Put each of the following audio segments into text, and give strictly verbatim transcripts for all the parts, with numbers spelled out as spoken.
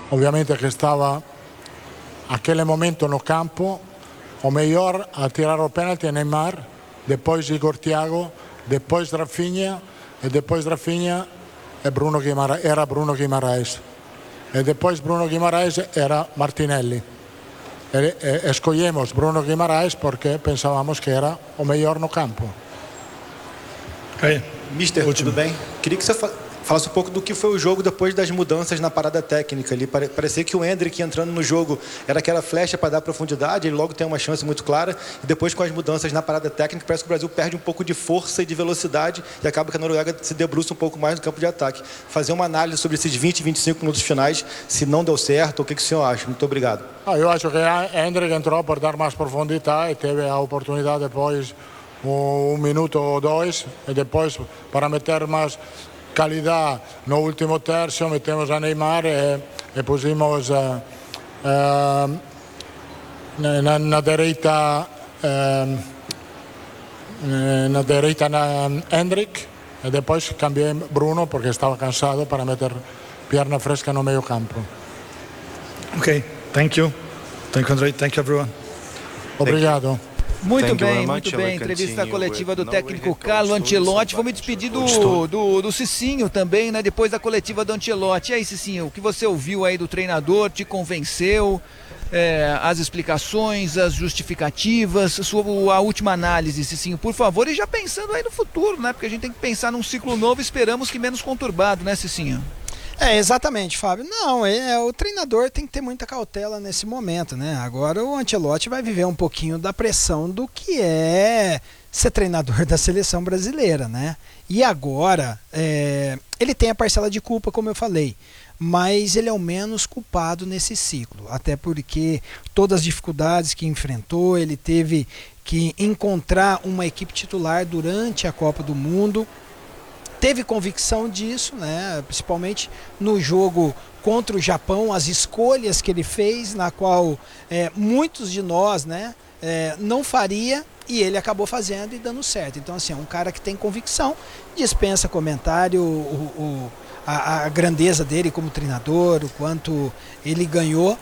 obviamente que estava aquele momento no campo, o melhor a tirar o pênalti é Neymar, depois Igor Thiago, depois Rafinha, e depois Rafinha é Bruno Guimara- era Bruno Guimarães. E depois Bruno Guimarães era Martinelli. E, e, escolhemos Bruno Guimarães porque pensávamos que era o melhor no campo. Okay. Mister, Último. tudo bem? Queria que você fa- falasse um pouco do que foi o jogo depois das mudanças na parada técnica ali. Pare- parecia que o Endrick entrando no jogo era aquela flecha para dar profundidade, ele logo tem uma chance muito clara, e depois com as mudanças na parada técnica parece que o Brasil perde um pouco de força e de velocidade e acaba que a Noruega se debruça um pouco mais no campo de ataque. Fazer uma análise sobre esses vinte, vinte e cinco minutos finais, se não deu certo, o que, que o senhor acha? Muito obrigado. Ah, eu acho que Endrick entrou para dar mais profundidade e teve a oportunidade depois um, um minuto ou dois, e depois para meter mais qualidade no último terço metemos a Neymar e, e pusimos uh, uh, na, na direita uh, na direita na Endrick, e depois cambiei Bruno porque estava cansado para meter perna fresca no meio campo. Okay, thank you. Thank you, Andrei. Thank you, everyone. Obrigado. Muito bem, muito bem. Entrevista coletiva do técnico Carlo Ancelotti. Vou me despedir do, do, do Cicinho também, né? Depois da coletiva do Ancelotti. E aí, Cicinho, o que você ouviu aí do treinador? Te convenceu? É, as explicações, as justificativas, sua, a última análise, Cicinho, por favor. E já pensando aí no futuro, né? Porque a gente tem que pensar num ciclo novo, esperamos que menos conturbado, né, Cicinho? É, exatamente, Fábio. Não, é, o treinador tem que ter muita cautela nesse momento, né? Agora o Ancelotti vai viver um pouquinho da pressão do que é ser treinador da seleção brasileira, né? E agora, é, ele tem a parcela de culpa, como eu falei, mas ele é o menos culpado nesse ciclo, até porque todas as dificuldades que enfrentou, ele teve que encontrar uma equipe titular durante a Copa do Mundo. Teve convicção disso, né? Principalmente no jogo contra o Japão, as escolhas que ele fez, na qual é, muitos de nós, né, é, não faria, e ele acabou fazendo e dando certo. Então, assim, é um cara que tem convicção, dispensa comentário, o, o, a, a grandeza dele como treinador, o quanto ele ganhou,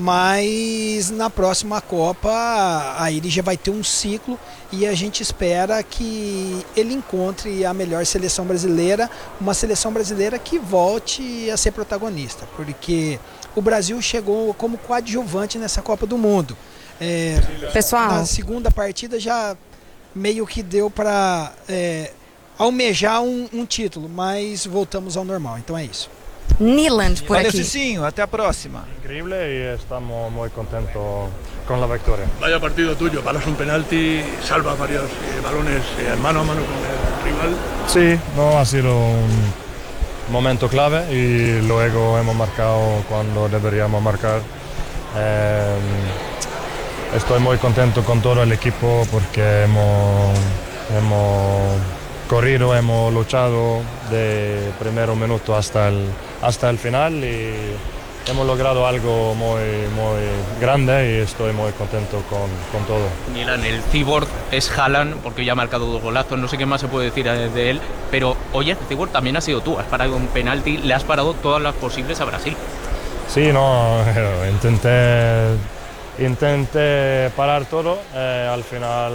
mas na próxima Copa aí ele já vai ter um ciclo e a gente espera que ele encontre a melhor seleção brasileira, uma seleção brasileira que volte a ser protagonista, porque o Brasil chegou como coadjuvante nessa Copa do Mundo. É, Pessoal, na segunda partida já meio que deu para é, almejar um, um título, mas voltamos ao normal, então é isso. Niland por Valeu, aqui. Cicinho, até a próxima. Increíble y estamos muy contentos con la victoria. Vaya partido tuyo, paras un penalti, salvas varios eh, balones eh, mano a mano con el rival. Sí, no ha sido un momento clave y luego hemos marcado cuando deberíamos marcar. Eh, estoy muy contento con todo el equipo porque hemos, hemos corrido, hemos luchado de primer minuto hasta el, hasta el final y hemos logrado algo muy, muy grande y estoy muy contento con, con todo. Milan, el cyborg es Haaland porque ya ha marcado dos golazos, no sé qué más se puede decir de él, pero oye, el cyborg también ha sido tú, has parado un penalti, le has parado todas las posibles a Brasil. Sí, no, intenté, intenté parar todo, eh, al final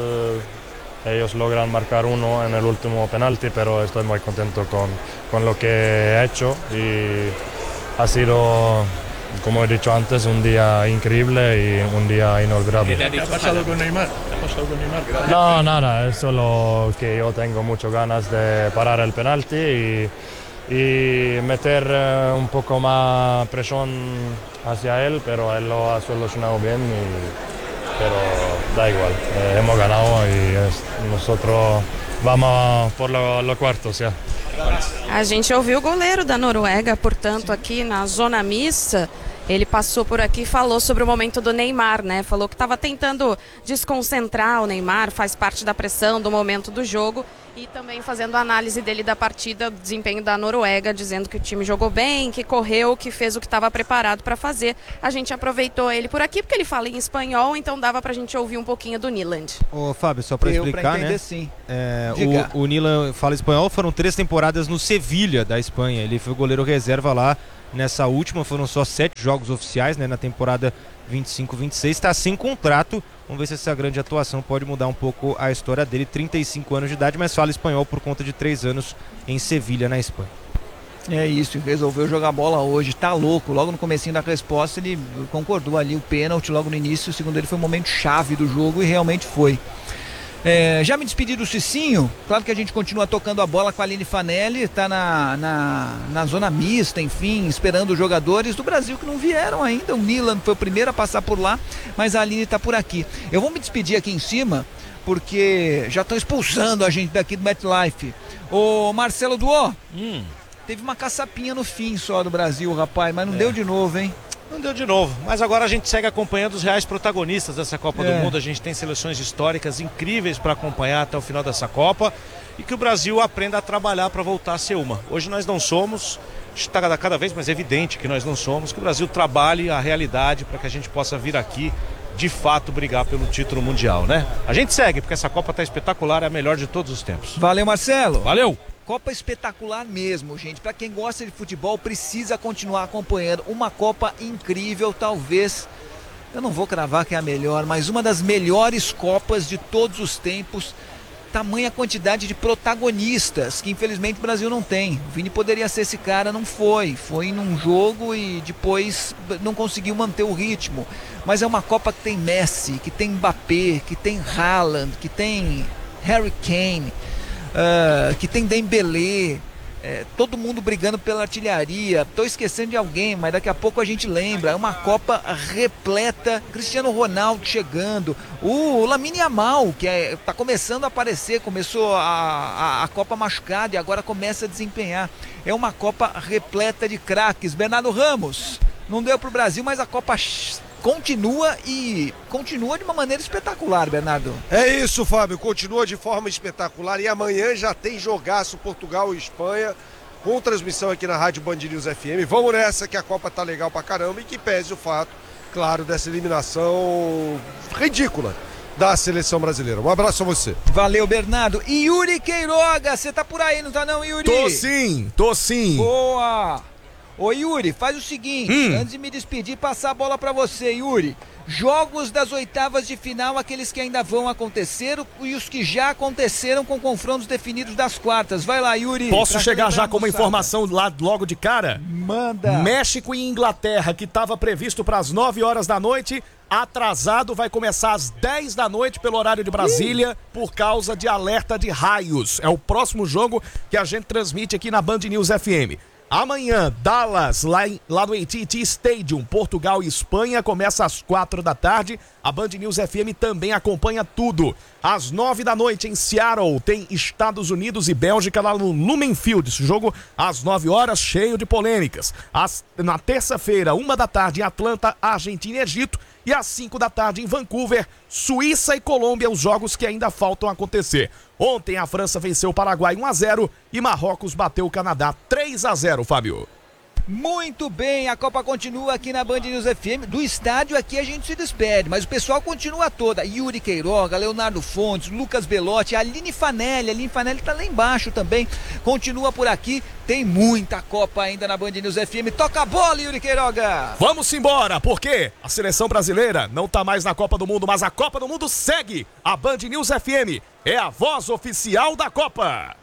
ellos logran marcar uno en el último penalti, pero estoy muy contento con, con lo que he hecho y ha sido, como he dicho antes, un día increíble y un día inolvidable. ¿Qué ha pasado con Neymar? ¿Qué ha pasado con Neymar? No, nada, es solo que yo tengo muchas ganas de parar el penalti y, y meter uh, un poco más presión hacia él, pero él lo ha solucionado bien, y, pero da igual, eh, hemos ganado y es, nosotros vamos por lo, lo cuartos ya. A gente ouviu o goleiro da Noruega, portanto, aqui na zona mista. Ele passou por aqui e falou sobre o momento do Neymar, né? Falou que estava tentando desconcentrar o Neymar, faz parte da pressão do momento do jogo, e também fazendo a análise dele da partida, do desempenho da Noruega, dizendo que o time jogou bem, que correu, que fez o que estava preparado para fazer. A gente aproveitou ele por aqui porque ele fala em espanhol, então dava pra gente ouvir um pouquinho do Niland. Ô Fábio, só para explicar, pra entender, né? Sim. É, o, o Niland fala espanhol, foram três temporadas no Sevilha da Espanha, ele foi o goleiro reserva lá nessa última, foram só sete jogos oficiais, né, na temporada vinte e cinco vinte e seis, está sem contrato. Vamos ver se essa grande atuação pode mudar um pouco a história dele. trinta e cinco anos de idade, mas fala espanhol por conta de três anos em Sevilha, na Espanha. É isso, resolveu jogar bola hoje, tá louco. Logo no comecinho da resposta ele concordou ali, o pênalti logo no início, segundo ele foi um momento chave do jogo e realmente foi. É, já me despedi do Cicinho, claro que a gente continua tocando a bola com a Aline Fanelli, tá na, na, na zona mista, enfim, esperando os jogadores do Brasil que não vieram ainda. O Milan foi o primeiro a passar por lá, mas a Aline tá por aqui. Eu vou me despedir aqui em cima, porque já estão expulsando a gente daqui do MetLife. Ô Marcelo Duó, hum. teve uma caçapinha no fim só do Brasil, rapaz, mas não é. deu de novo, hein? Não deu de novo, mas agora a gente segue acompanhando os reais protagonistas dessa Copa é. do Mundo. A gente tem seleções históricas incríveis para acompanhar até o final dessa Copa e que o Brasil aprenda a trabalhar para voltar a ser uma. Hoje nós não somos, está cada vez mais evidente que nós não somos, que o Brasil trabalhe a realidade para que a gente possa vir aqui de fato brigar pelo título mundial, né? A gente segue, porque essa Copa está espetacular, é a melhor de todos os tempos. Valeu, Marcelo. Valeu. Copa espetacular mesmo, gente. Para quem gosta de futebol, precisa continuar acompanhando. Uma Copa incrível, talvez, eu não vou cravar que é a melhor, mas uma das melhores Copas de todos os tempos. Tamanha quantidade de protagonistas que infelizmente o Brasil não tem. O Vini poderia ser esse cara, não foi. Foi num jogo e depois não conseguiu manter o ritmo. Mas é uma Copa que tem Messi, que tem Mbappé, que tem Haaland, que tem Harry Kane. Uh, que tem Dembélé, é, todo mundo brigando pela artilharia. Tô esquecendo de alguém, mas daqui a pouco a gente lembra. É uma Copa repleta. Cristiano Ronaldo chegando, o Lamine Yamal, que é, tá começando a aparecer, começou a, a, a Copa machucado e agora começa a desempenhar. É uma Copa repleta de craques. Bernardo Ramos, não deu pro Brasil, mas a Copa continua e continua de uma maneira espetacular, Bernardo. É isso, Fábio, continua de forma espetacular e amanhã já tem jogaço Portugal e Espanha com transmissão aqui na Rádio Band News F M. Vamos nessa que a Copa tá legal pra caramba e que pese o fato, claro, dessa eliminação ridícula da seleção brasileira. Um abraço a você. Valeu, Bernardo. E Yuri Queiroga, você tá por aí, não tá não, Yuri? Tô sim, tô sim. Boa! Ô Yuri, faz o seguinte, hum. antes de me despedir, passar a bola pra você, Yuri. Jogos das oitavas de final, aqueles que ainda vão acontecer e os que já aconteceram com confrontos definidos das quartas. Vai lá, Yuri. Posso chegar já com uma informação lá logo de cara? Manda. México e Inglaterra, que estava previsto para as nove horas da noite, atrasado, vai começar às dez da noite pelo horário de Brasília, Ih. por causa de alerta de raios. É o próximo jogo que a gente transmite aqui na Band News F M. Amanhã, Dallas, lá, em, lá no A T e T Stadium, Portugal e Espanha, começa às quatro da tarde. A Band News F M também acompanha tudo. Às nove da noite, em Seattle, tem Estados Unidos e Bélgica lá no Lumen Field. Esse jogo às nove horas, cheio de polêmicas. Às, na terça-feira, uma da tarde, em Atlanta, Argentina e Egito. E às cinco da tarde, em Vancouver, Suíça e Colômbia, os jogos que ainda faltam acontecer. Ontem a França venceu o Paraguai um a zero e Marrocos bateu o Canadá três a zero, Fábio. Muito bem, a Copa continua aqui na Band News F M. Do estádio aqui a gente se despede, mas o pessoal continua toda. Yuri Queiroga, Leonardo Fontes, Lucas Belotti, Aline Fanelli. A Aline Fanelli tá lá embaixo também. Continua por aqui. Tem muita Copa ainda na Band News F M. Toca a bola, Yuri Queiroga. Vamos embora, porque a seleção brasileira não tá mais na Copa do Mundo, mas a Copa do Mundo segue. A Band News F M é a voz oficial da Copa.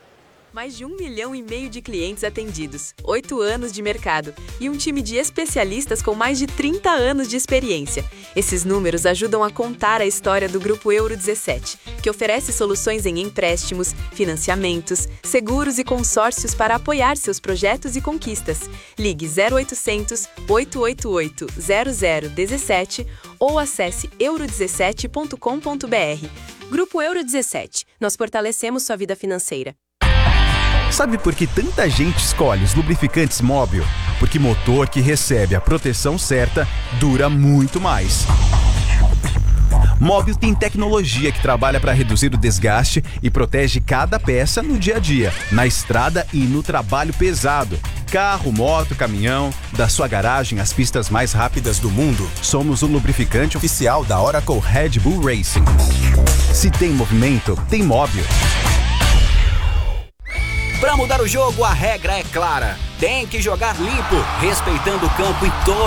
Mais de um milhão e meio de clientes atendidos, oito anos de mercado e um time de especialistas com mais de trinta anos de experiência. Esses números ajudam a contar a história do Grupo Euro dezessete, que oferece soluções em empréstimos, financiamentos, seguros e consórcios para apoiar seus projetos e conquistas. Ligue zero oitocentos, oito oito oito, zero zero um sete ou acesse euro dezessete ponto com ponto b r. Grupo Euro dezessete. Nós fortalecemos sua vida financeira. Sabe por que tanta gente escolhe os lubrificantes Móbil? Porque motor que recebe a proteção certa dura muito mais. Móbil tem tecnologia que trabalha para reduzir o desgaste e protege cada peça no dia a dia, na estrada e no trabalho pesado. Carro, moto, caminhão, da sua garagem às pistas mais rápidas do mundo. Somos o lubrificante oficial da Oracle Red Bull Racing. Se tem movimento, tem Móbil. Para mudar o jogo, a regra é clara. Tem que jogar limpo, respeitando o campo e todo